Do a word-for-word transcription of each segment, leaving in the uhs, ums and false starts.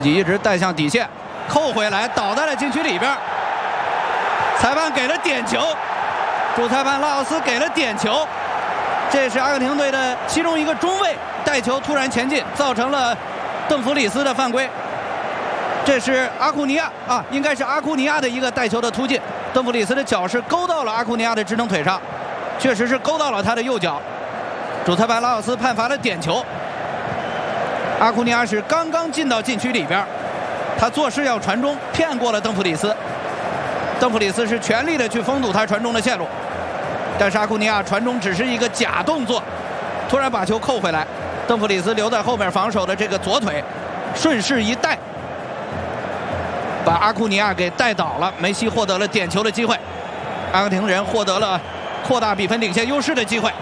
一直带向底线，扣回来倒在了禁区里边。裁判给了点球，主裁判拉奥斯给了点球。这是阿根廷队的其中一个中卫带球突然前进，造成了邓弗里斯的犯规。这是阿库尼亚啊，应该是阿库尼亚的一个带球的突进。邓弗里斯的脚是勾到了阿库尼亚的支撑腿上，确实是勾到了他的右脚。主裁判拉奥斯判罚了点球。阿库尼亚是刚刚进到禁区里边，他做事要传中，骗过了邓弗里斯。邓弗里斯是全力的去封堵他传中的线路，但是阿库尼亚传中只是一个假动作，突然把球扣回来。邓弗里斯留在后面防守的这个左腿，顺势一带，把阿库尼亚给带倒了。梅西获得了点球的机会，阿根廷人获得了扩大比分领先优势的机会。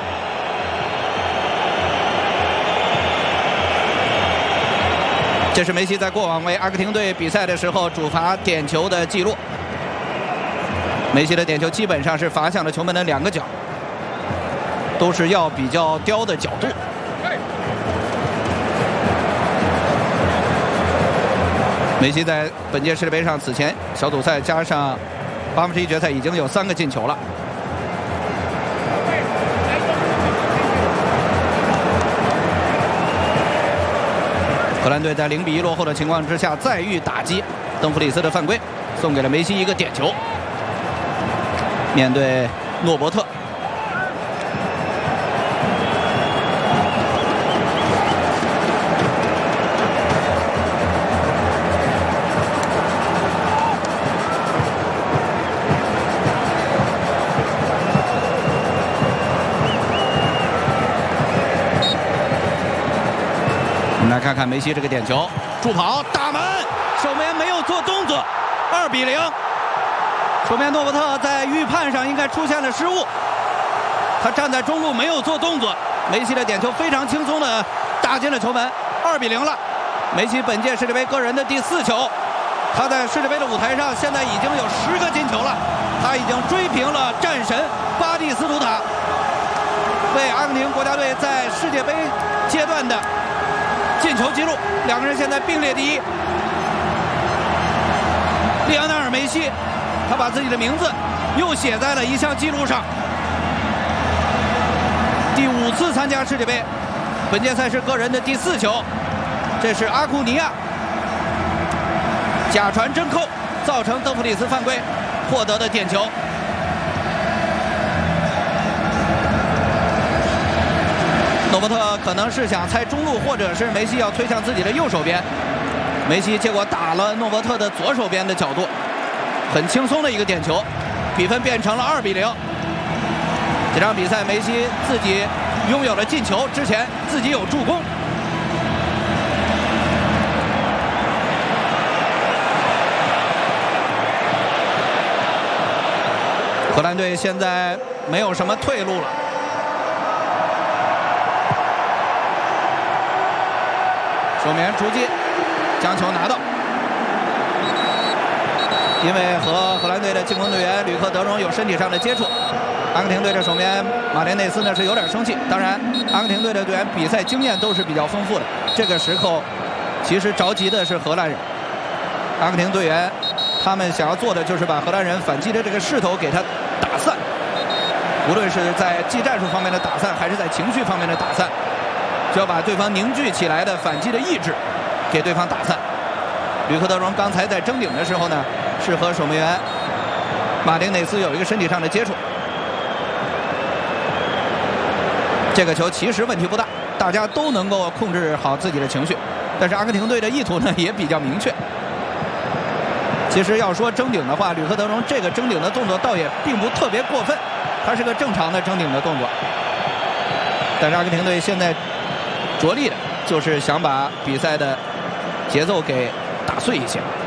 这是梅西在过往为阿根廷队比赛的时候主罚点球的记录。梅西的点球基本上是罚向了球门的两个角，都是要比较刁的角度。梅西在本届世界杯上此前小组赛加上八分之一决赛已经有三个进球了。荷兰队在零比一落后的情况之下再遇打击，邓弗里斯的犯规送给了梅西一个点球。面对诺伯特，我们来看看梅西这个点球，助跑打门，守门员没有做动作，二比零。守门员诺伯特在预判上应该出现了失误，他站在中路没有做动作。梅西的点球非常轻松的打进了球门，二比零了。梅西本届世界杯个人的第四球，他在世界杯的舞台上现在已经有十个进球了，他已经追平了战神巴蒂斯图塔，为阿根廷国家队在世界杯阶段的进球纪录，两个人现在并列第一。利昂纳尔·梅西，他把自己的名字又写在了一项纪录上。第五次参加世界杯，本届赛是个人的第四球。这是阿库尼亚假传真扣，造成邓弗里斯犯规，获得的点球。诺伯特可能是想猜中路，或者是梅西要推向自己的右手边，梅西结果打了诺伯特的左手边的角度，很轻松的一个点球，比分变成了二比零。这场比赛梅西自己拥有了进球，之前自己有助攻。荷兰队现在没有什么退路了。守门员出击，将球拿到。因为和荷兰队的进攻队员吕克·德容有身体上的接触，阿根廷队的守门员马连内斯呢是有点生气。当然，阿根廷队的队员比赛经验都是比较丰富的，这个时候其实着急的是荷兰人。阿根廷队员他们想要做的就是把荷兰人反击的这个势头给他打散，无论是在技战术方面的打散，还是在情绪方面的打散，就要把对方凝聚起来的反击的意志给对方打散。吕克·德容刚才在争顶的时候呢，是和守门员马丁内斯有一个身体上的接触。这个球其实问题不大，大家都能够控制好自己的情绪，但是阿根廷队的意图呢也比较明确。其实要说争顶的话，吕克·德容这个争顶的动作倒也并不特别过分，他是个正常的争顶的动作。但是阿根廷队现在着力的就是想把比赛的节奏给打碎一些。